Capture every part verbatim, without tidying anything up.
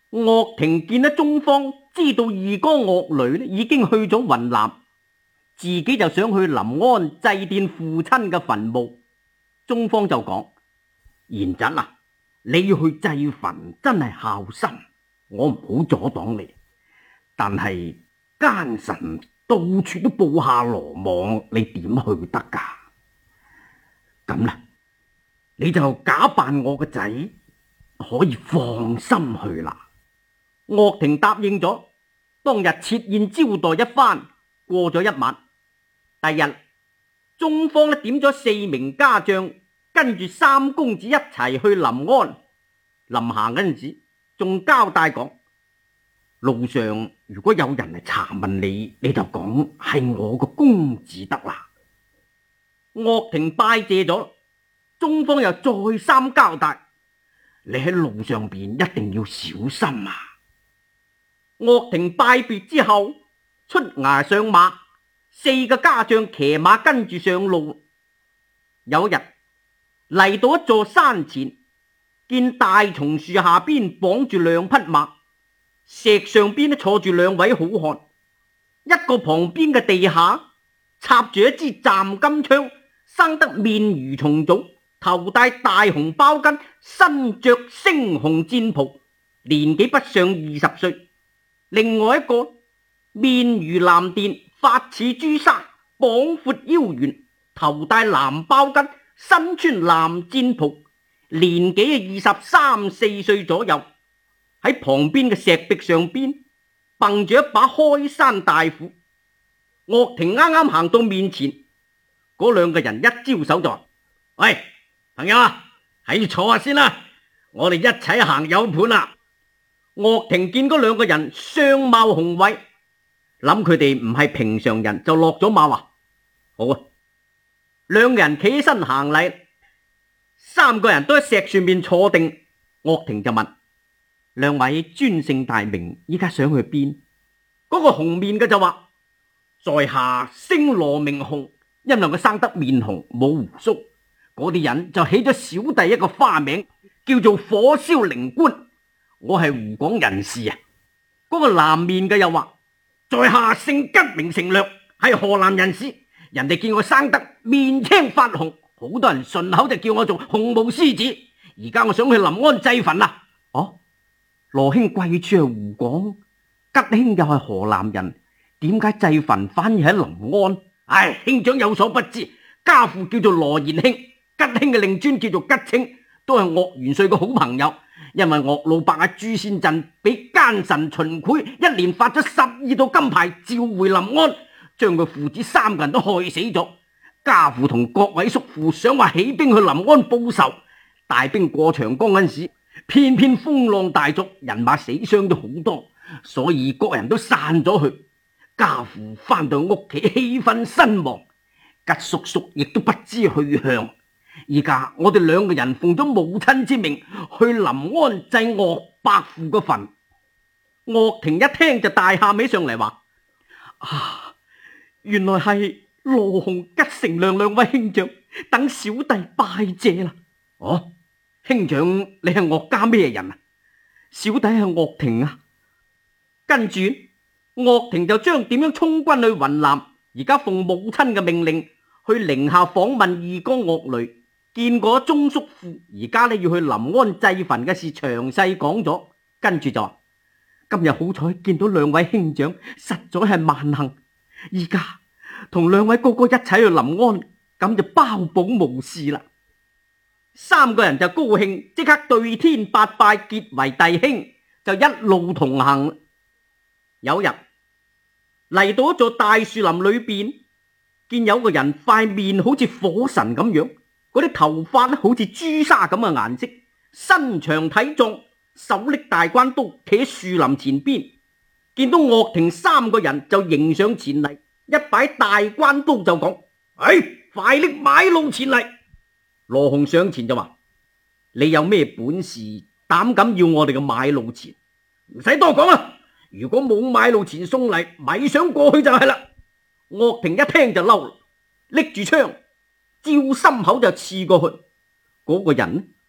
岳霆見到中方知道二哥岳雷已經去咗雲南，自己就想去臨安祭奠父親嘅墳墓。中方就講：賢侄啊，你要去祭墳真係孝心，我唔好阻擋你。但係奸臣到處都布下羅網，你點去得噶？咁啦，你就假扮我個仔，可以放心去啦。岳霆答應咗，當日設宴招待一番。過咗一晚，第日中方咧點咗四名家將，跟住三公子一齊去臨安。臨行嗰陣時，仲交代講：路上如果有人嚟查問你，你就講係我個公子得啦。岳霆拜謝咗，中方又再三交代：你喺路上邊一定要小心啊！岳霆拜別之後，出衙上馬，四個家將騎馬跟住上路。有一日嚟到一座山前，見大松樹下邊綁住兩匹馬，石上邊坐住兩位好漢，一個旁邊嘅地下插住一支湛金槍，生得面如重棗，頭戴大紅包巾，身着猩紅戰袍，年紀不上二十歲。另外一個面如藍靛，髮似朱砂，膀闊腰圓，頭戴藍包巾，身穿藍戰袍，年紀二十三四歲左右。喺旁邊嘅石壁上邊蹦住一把開山大斧。岳霆啱啱行到面前，嗰兩個人一招手就話：喂，朋友啊，喺度坐下先啦，我哋一齊行有伴啦。岳霆見嗰兩個人相貌雄偉，諗佢哋唔係平常人，就落咗馬話：好啊。兩個人企起身行禮，三個人都喺石上面坐定。岳霆就問：兩位尊姓大名，依家想去邊？嗰、那個紅面嘅就話：在下姓羅名紅，因為佢生得面紅冇鬍鬚，嗰啲人就起咗小弟一個花名，叫做火燒靈官。我係湖廣人士啊。嗰、那個藍面嘅又話：在下姓吉名成略，係河南人士。人哋見我生得面青發紅，好多人順口就叫我做紅毛獅子。而家我想去臨安祭墳啊。哦，羅兄貴處係湖廣，吉兄又係河南人，點解祭墳反而喺臨安？唉，兄長有所不知，家父叫做羅延興，吉兄嘅令尊叫做吉清，都係岳元帥嘅好朋友。因為岳老伯喺朱仙鎮俾奸臣秦檜一連發咗十二道金牌召回臨安，將佢父子三個人都害死咗。家父同各位叔父想話起兵去臨安報仇，大兵過長江嗰陣時，偏偏風浪大作，人馬死傷咗好多，所以各人都散咗去。家父翻到屋企氣憤身亡，吉叔叔亦都不知去向。而家我哋兩個人奉咗母親之命去臨安祭岳伯父個墳。岳霆一聽就大喊起上嚟話：啊，原來係羅紅吉成亮兩位兄長，等小弟拜謝啦。哦，兄長你係岳家咩人啊？小弟係岳霆啊。跟住岳霆就將點樣充軍去雲南，而家奉母親嘅命令去寧夏訪問二哥岳雷，見過鍾叔父，而家呢要去臨安祭墳嘅事詳細講咗。跟住就話：今日好彩見到兩位兄長，實在係萬幸。而家同兩位哥哥一齊去臨安，咁就包保無事啦。三個人就高興，即刻對天八拜，結為弟兄，就一路同行。有日嚟到一座大樹林裏邊，見有個人塊面好似火神咁樣，嗰啲頭髮好似朱砂咁嘅顏色，身長體壯，手拎大關刀，企喺樹林前邊。見到岳霆三個人就迎上前嚟，一擺大關刀就講：哎，快拎買路前嚟！羅紅上前就話：你有咩本事，膽敢要我哋嘅買路錢？唔使多講啦，如果冇買路錢送嚟，咪想過去就係啦。岳霆一聽就嬲，拎住槍照心口就刺過去。嗰、那個人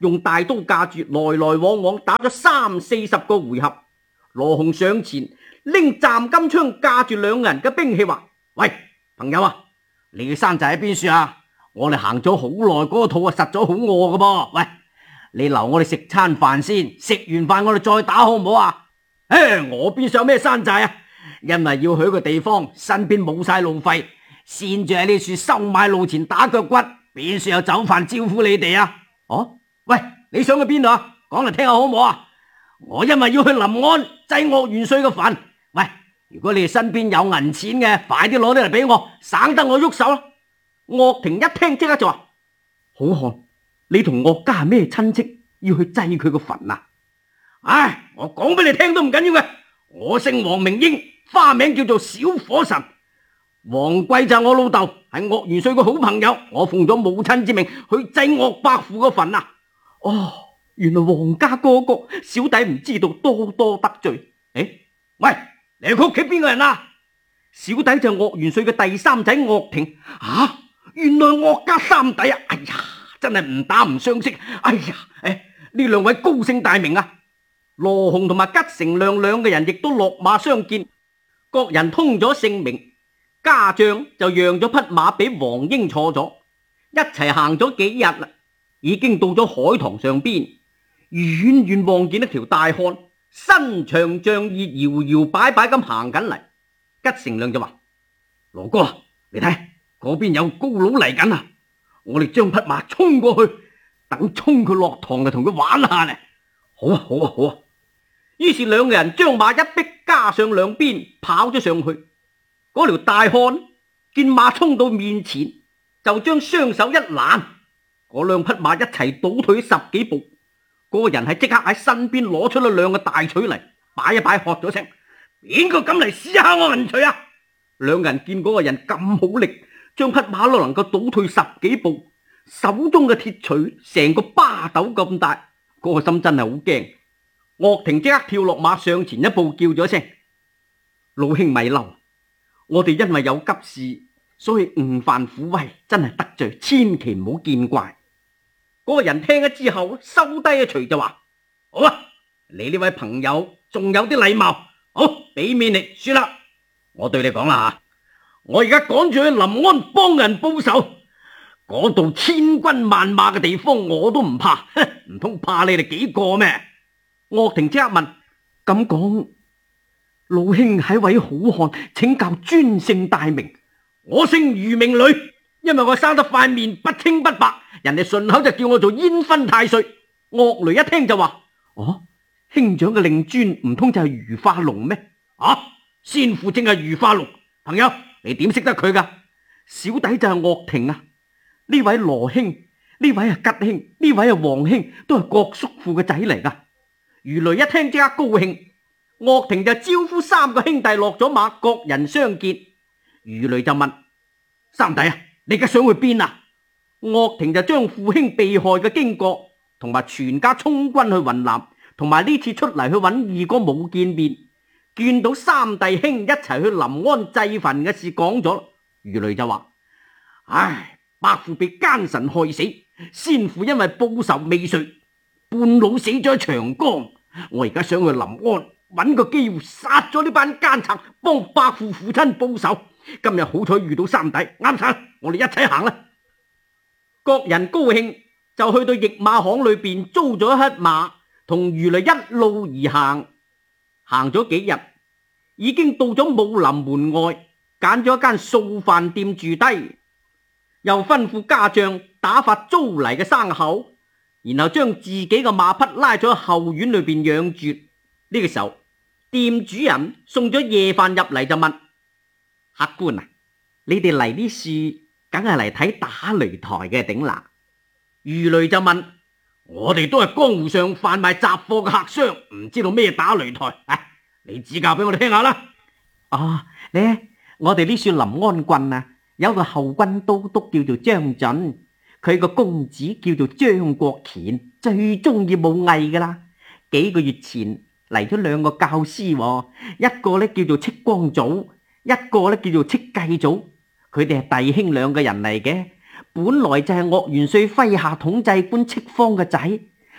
用大刀架住，來來往往打咗三四十個回合。羅紅上前拎斬金槍架住兩人嘅兵器，話：喂，朋友啊，你嘅山寨喺邊處啊？我哋行咗好耐，嗰個肚啊實咗好餓㗎噃。喂，你留我哋食餐飯先，食完飯我哋再打好唔好啊？誒，我邊上有咩山寨啊？因為要去個地方，身邊冇晒路費，先住喺呢處收買路錢打腳骨，邊處有酒飯招呼你哋啊？哦，喂，你想去邊度啊？講嚟聽下好唔好啊？我因為要去臨安祭岳元帥嘅墳。喂，如果你哋身邊有銀錢嘅，快啲攞啲嚟俾我，省得我喐手啦。岳霆一聽即刻就話：好漢，你同岳家係咩親戚，要去祭佢個墳啊？唉，我講俾你聽都唔緊要嘅，我姓黃名英，花名叫做小火神。黃貴就係我老豆，係岳元帥嘅好朋友，我奉咗母親之命去祭岳伯父個墳啊。哦，原來黃家哥哥，小弟唔知道，多多得罪。誒，喂，你係佢屋企邊個人啊？小弟就係岳元帥嘅第三仔岳霆。啊，原來岳家三弟啊！哎呀，真係唔打唔相識。哎呀，誒，呢兩位高姓大名啊？羅紅同埋吉成亮兩個人亦都落馬相見，各人通咗姓名。家將就讓咗匹馬俾黃英坐咗，一齊行咗幾日啦，已經到咗海棠上邊，遠遠望見一條大漢，身長仗義，搖搖擺擺咁行緊嚟。吉成亮就話：羅哥，你睇嗰邊有高佬嚟緊啊！我哋將匹馬衝過去，等衝佢落堂就同佢玩下呢。好啊，好啊，好啊！於是兩個人將馬一逼，加上兩邊跑咗上去。嗰條大漢見馬衝到面前，就將雙手一攔，嗰兩匹馬一齊倒退十幾步。嗰、那個人係即刻喺身邊攞出咗兩個大錘嚟，擺一擺，喝咗聲：邊個敢嚟試下我銀錘啊？兩個人見嗰個人咁好力，將匹馬都能夠倒退十幾步，手中嘅鐵錘成個巴斗咁大，嗰、那個心真係好驚。岳霆即刻跳落馬，上前一步叫咗聲：老兄咪嬲，我哋因為有急事，所以誤犯虎威，真係得罪，千祈唔好見怪。嗰、那個人聽咗之後，收低一錘就話：好啊，你呢位朋友仲有啲禮貌，好，俾面你算啦。我對你講啦吓，我而家趕住去臨安幫人報仇，嗰度千軍萬馬嘅地方我都唔怕，唔通怕你哋幾個咩？岳霆即刻問：咁講，老兄係位好漢，請教尊姓大名？我姓余名雷，因為我生得塊面不清不白，人哋順口就叫我做煙燻太歲。岳雷一聽就話：哦，兄長嘅令尊唔通就係余化龍咩？啊，先父正係余化龍，朋友你點識得佢噶？小弟就係岳霆啊，呢位羅兄，呢位係吉兄，呢位係黃兄，都係郭叔父嘅仔嚟噶。余雷一聽即刻高興，岳霆就招呼三個兄弟落咗馬，各人相見。余雷就問：三弟啊，你而家想去邊啊？岳霆就將父兄被害嘅經過同埋全家充軍去雲南，同埋呢次出嚟去揾二哥冇見面，見到三弟兄一齊去臨安祭墳嘅事講咗。余雷就話：唉，伯父被奸臣害死，先父因為報仇未遂，半路死咗喺長江。我而家想去臨安揾個機會殺咗呢班奸賊，幫伯父父親報仇。今日好彩遇到三弟，啱晒，我哋一齊行啦。各人高興，就去到驛馬行裏邊租咗一匹馬，同余雷一路而行。行咗幾日，已經到咗武林門外，揀咗一間素飯店住低，又吩咐家將打發租嚟嘅牲口，然後將自己嘅馬匹拉咗去後院裏邊養住。呢個時候，店主人送咗夜飯入嚟，就問：客官啊，你哋嚟呢處梗係嚟睇打擂台嘅頂啦。余雷就問：我哋都係江湖上販賣雜貨嘅客商，唔知道咩打擂台，唉，你指教俾我哋聽下啦。哦，呢，我哋呢處臨安郡啊，有個後軍都督叫做張準，佢個公子叫做張國乾，最中意武藝噶啦。幾個月前嚟咗兩個教師，一個咧叫做戚光祖，一個咧叫做戚繼祖，佢哋係弟兄兩個人嚟嘅，本來就係岳元帥麾下統制官戚方嘅仔，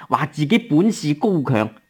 話自己本事高強，